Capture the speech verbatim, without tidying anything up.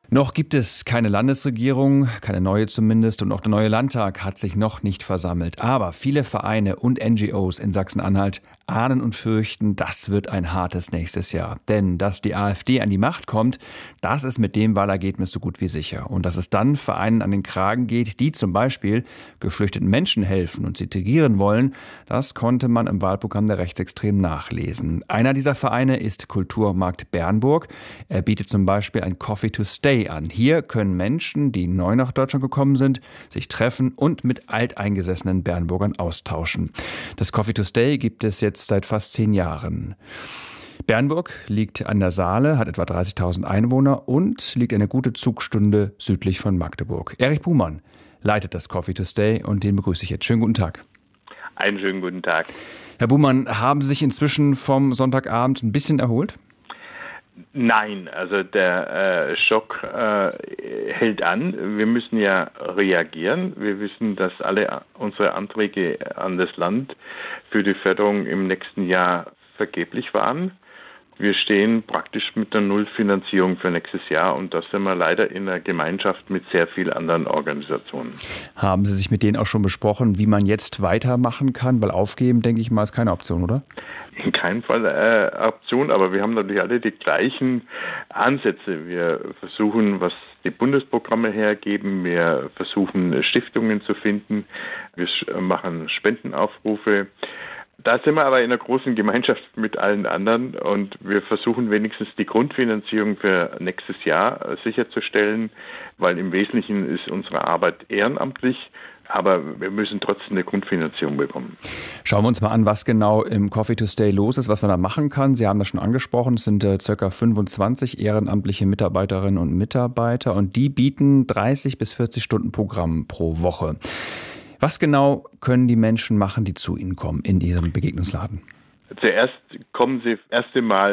Noch gibt es keine Landesregierung, keine neue zumindest, und auch der neue Landtag hat sich noch nicht versammelt. Aber viele Vereine und N G Os in Sachsen-Anhalt ahnen und fürchten, das wird ein hartes nächstes Jahr. Denn dass die AfD an die Macht kommt, das ist mit dem Wahlergebnis so gut wie sicher. Und dass es dann Vereinen an den Kragen geht, die zum Beispiel geflüchteten Menschen helfen und sie integrieren wollen, das konnte man im Wahlprogramm der Rechtsextremen nachlesen. Einer dieser Vereine ist Kulturmarkt Bernburg. Er bietet zum Beispiel ein Coffee to Stay an. Hier können Menschen, die neu nach Deutschland gekommen sind, sich treffen und mit alteingesessenen Bernburgern austauschen. Das Coffee to Stay gibt es jetzt seit fast zehn Jahren. Bernburg liegt an der Saale, hat etwa dreißigtausend Einwohner und liegt eine gute Zugstunde südlich von Magdeburg. Erich Buhmann leitet das Coffee to Stay und den begrüße ich jetzt. Schönen guten Tag. Einen schönen guten Tag. Herr Buhmann, haben Sie sich inzwischen vom Sonntagabend ein bisschen erholt? Nein, also der äh, Schock äh, hält an. Wir müssen ja reagieren. Wir wissen, dass alle unsere Anträge an das Land für die Förderung im nächsten Jahr vergeblich waren. Wir stehen praktisch mit der Nullfinanzierung für nächstes Jahr und das sind wir leider in der Gemeinschaft mit sehr vielen anderen Organisationen. Haben Sie sich mit denen auch schon besprochen, wie man jetzt weitermachen kann? Weil aufgeben, denke ich mal, ist keine Option, oder? In keinem Fall äh, Option, aber wir haben natürlich alle die gleichen Ansätze. Wir versuchen, was die Bundesprogramme hergeben, wir versuchen, Stiftungen zu finden, wir machen Spendenaufrufe. Da sind wir aber in einer großen Gemeinschaft mit allen anderen und wir versuchen wenigstens die Grundfinanzierung für nächstes Jahr sicherzustellen, weil im Wesentlichen ist unsere Arbeit ehrenamtlich, aber wir müssen trotzdem eine Grundfinanzierung bekommen. Schauen wir uns mal an, was genau im Coffee to Stay los ist, was man da machen kann. Sie haben das schon angesprochen, es sind äh, ca. fünfundzwanzig ehrenamtliche Mitarbeiterinnen und Mitarbeiter und die bieten dreißig bis vierzig Stunden Programm pro Woche. Was genau können die Menschen machen, die zu Ihnen kommen in diesem Begegnungsladen? Zuerst kommen sie das erste Mal